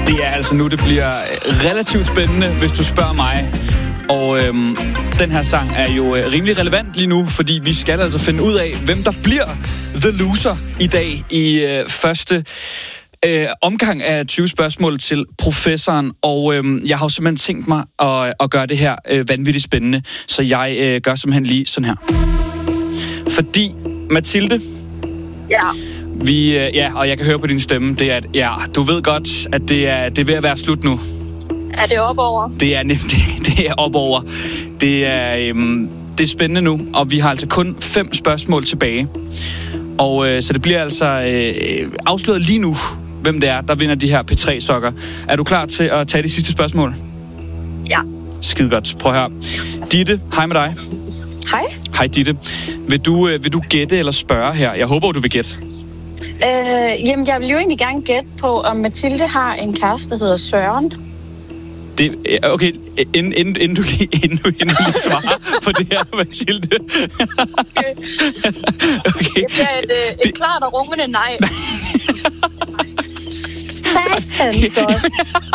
Det er altså nu, det bliver relativt spændende, hvis du spørger mig. Og den her sang er jo rimelig relevant lige nu, fordi vi skal altså finde ud af, hvem der bliver the loser i dag i første omgang af 20 spørgsmål til professoren. Og jeg har jo simpelthen tænkt mig at gøre det her vanvittigt spændende, så jeg gør simpelthen lige sådan her. Fordi, Mathilde... Ja. Og jeg kan høre på din stemme, det er, at du ved godt, at det er ved at være slut nu. Er det op over? Det er nemt, det er op over. Det er spændende nu, og vi har altså kun 5 spørgsmål tilbage. Og så det bliver altså afsløret lige nu, hvem det er, der vinder de her P3-sokker. Er du klar til at tage de sidste spørgsmål? Ja. Skide godt. Prøv at høre. Ditte, hej med dig. Hej. Hej Ditte. Vil du gætte eller spørge her? Jeg håber, du vil gætte. Jamen, jeg vil jo egentlig gerne gætte på, om Mathilde har en kæreste, der hedder Søren. Okay, inden du lige svarer på det her, Mathilde. Okay. Det bliver et klart og rungende nej. Satans også.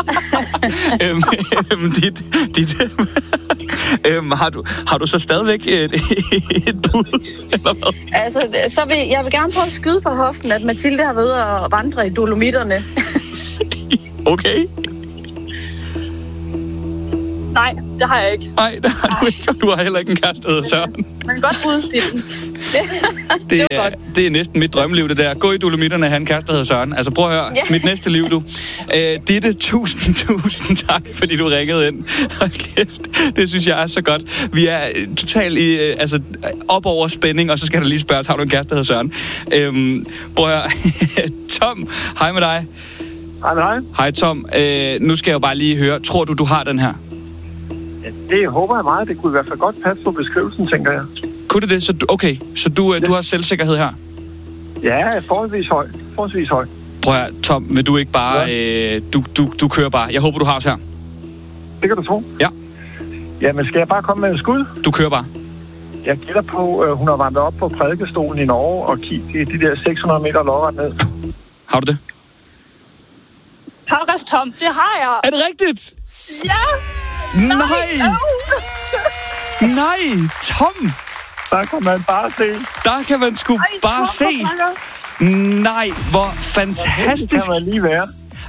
Har du så stadigvæk et bud, eller hvad? Altså, jeg vil gerne prøve at skyde fra hoften, at Mathilde har været at vandre i Dolomitterne. Okay. Nej, det har jeg ikke. Nej, det har du ikke, og du har heller ikke en kæreste, der hedder Søren. Men godt bud, det er næsten mit drømmeliv, det der. Gå i Dolomitterne, have en kæreste, der hedder Søren. Altså prøv at høre, mit næste liv, du. Ditte, tusind tak, fordi du ringede ind. Okay, det synes jeg er så godt. Vi er totalt op over spænding, og så skal der lige spørges, har du en kæreste, der hedder Søren? Prøv at høre. Tom, hej med dig. Hej med dig. Hej Tom. Nu skal jeg jo bare lige høre, tror du har den her? Ja, det håber jeg meget. Det kunne i hvert fald godt passe på beskrivelsen, tænker jeg. Kunne det? Så du har selvsikkerhed her? Ja, forholdsvis høj. Prøv at, Tom, vil du ikke bare... Du kører bare. Jeg håber, du har os her. Det kan du tro. Ja. Jamen, skal jeg bare komme med en skud? Du kører bare. Jeg gætter på, hun har vandret op på prædikestolen i Norge og kigget de der 600 meter lodret ned. Har du det? Pokkers, Tom, det har jeg. Er det rigtigt? Ja! Nej! Nej, Tom! Der kan man bare se. Der kan man sgu bare se. Nej, hvor fantastisk. Det kan man lige være.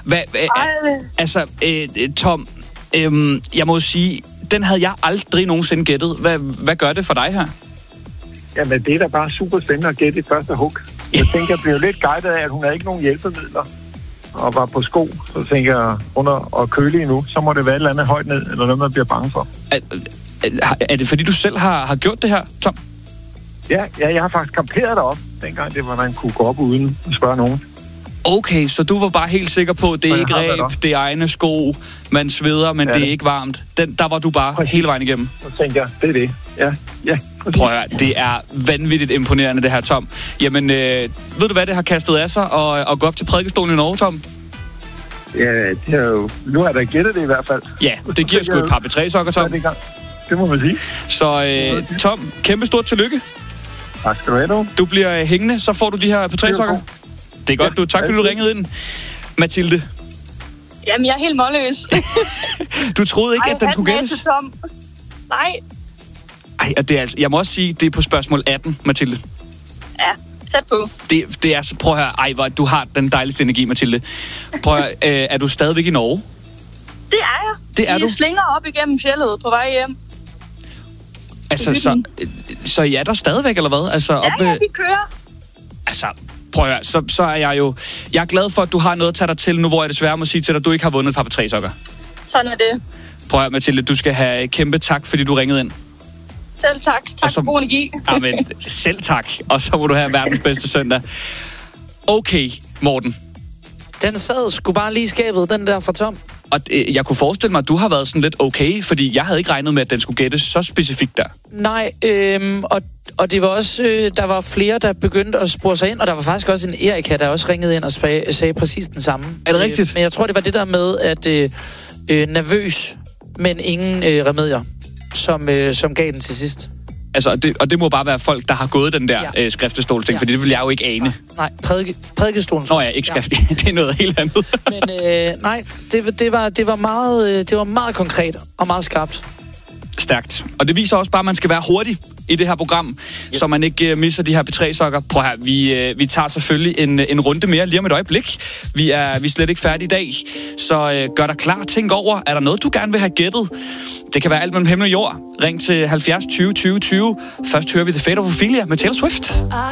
Altså, Tom, jeg må sige, den havde jeg aldrig nogensinde gættet. Hvad gør det for dig her? Jamen, det er da bare super spændende at gætte i første hug. Jeg tænker, jeg bliver lidt guidet af, at hun havde ikke nogen hjælpemidler og var på sko. Så tænker jeg, under og køle endnu, så må det være et eller andet højt ned, eller noget, man bliver bange for. Er det fordi, du selv har gjort det her, Tom? Ja, jeg har faktisk camperet derop, dengang det var, man kunne gå op uden at spørge nogen. Okay, så du var bare helt sikker på, at det er ikke ræb, det er egne sko, man sveder, men det er ikke varmt. Der var du bare hele vejen igennem. Så tænker jeg, det er det. Ja. Prøv at høre, det er vanvittigt imponerende, det her, Tom. Jamen, ved du hvad, det har kastet af sig og gå op til prædikestolen i Norge, Tom? Ja, det er jo... Nu har jeg da gættet det i hvert fald. Ja, det giver sgu et par P3-sokker, Tom. Det må man sige. Så Tom, kæmpe stort tillykke. Tak skal du have, du. Du bliver hængende, så får du de her P3-sokker. Det er godt, du. Tak fordi du ringede ind. Mathilde. Jamen, jeg er helt målløs. Du troede ikke, at den skulle gættes? Tom. Nej. Ej, og det er altså, jeg må også sige, det er på spørgsmål 18, Mathilde. Ja, tæt på. Det er så, prøv at høre, hvor du har den dejligste energi, Mathilde. Prøv at høre, er du stadigvæk i Norge? Det er jeg. Det er du? Vi slinger op igennem fjellet på vej hjem. Altså, så I er der stadigvæk, eller hvad? Altså, ja, vi kører. Altså, prøv at høre, så er jeg jo... Jeg er glad for, at du har noget at tage dig til nu, hvor jeg desværre må sige til dig, at du ikke har vundet et par P3-sokker. Sådan er det. Prøv at høre, Mathilde, du skal have kæmpe tak, fordi du ringede ind. Selv tak. Tak for god energi. Amen, selv tak. Og så må du have verdens bedste søndag. Okay, Morten. Den sad sgu bare lige i skabet, den der fra Tom. Og jeg kunne forestille mig, at du har været sådan lidt okay, fordi jeg havde ikke regnet med, at den skulle gættes så specifikt der. Nej, og det var også, der var flere, der begyndte at spore sig ind, og der var faktisk også en Erika, der også ringede ind og sagde præcis den samme. Er det rigtigt? Men jeg tror, det var det der med, at nervøs, men ingen remedier, som gav den til sidst. Altså, og det må bare være folk, der har gået den der skriftestolsting, fordi det vil jeg jo ikke ane. Nej, prædikestolen. Nå ja, ikke skrift. Det er noget helt andet. Men nej, det var meget konkret og meget skarpt. Stærkt. Og det viser også bare, at man skal være hurtig i det her program, så man ikke misser de her P3-sokker. Prøv her, vi tager selvfølgelig en runde mere lige om et øjeblik. Vi er slet ikke færdige i dag, så gør dig klar. Tænk over, er der noget, du gerne vil have gættet? Det kan være alt mellem himmel og jord. Ring til 70 20 20 20. Først hører vi The Fate of Ophelia med Taylor Swift.